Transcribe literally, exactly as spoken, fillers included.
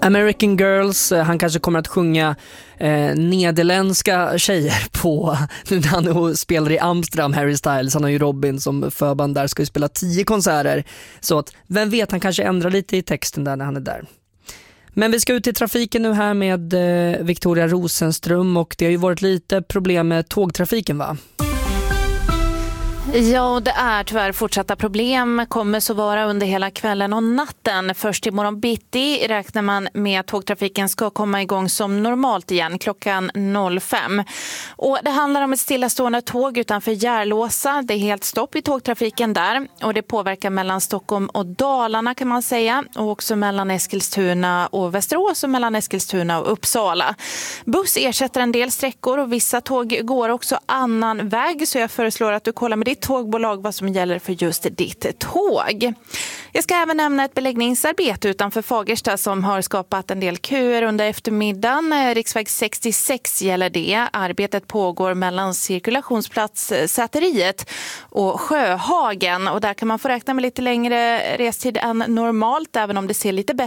American Girls. Han kanske kommer att sjunga eh, nederländska tjejer på när han spelar i Amsterdam. Harry Styles, han har ju Robin som förband där, ska ju spela tio konserter. Så att, vem vet, han kanske ändrar lite i texten där när han är där. Men vi ska ut i trafiken nu här med eh, Victoria Rosenström, och det har ju varit lite problem med tågtrafiken, va? Ja, det är tyvärr fortsatta problem, kommer så vara under hela kvällen och natten. Först i morgon bitti räknar man med att tågtrafiken ska komma igång som normalt igen klockan fem. Och det handlar om ett stillastående tåg utanför Järlåsa. Det är helt stopp i tågtrafiken där, och det påverkar mellan Stockholm och Dalarna kan man säga, och också mellan Eskilstuna och Västerås och mellan Eskilstuna och Uppsala. Buss ersätter en del sträckor och vissa tåg går också annan väg, så jag föreslår att du kollar med ditt tågbolag vad som gäller för just ditt tåg. Jag ska även nämna ett beläggningsarbete utanför Fagersta som har skapat en del köer under eftermiddagen. Riksväg sextiosex gäller det. Arbetet pågår mellan cirkulationsplats Säteriet och Sjöhagen, och där kan man få räkna med lite längre restid än normalt, även om det ser lite bättre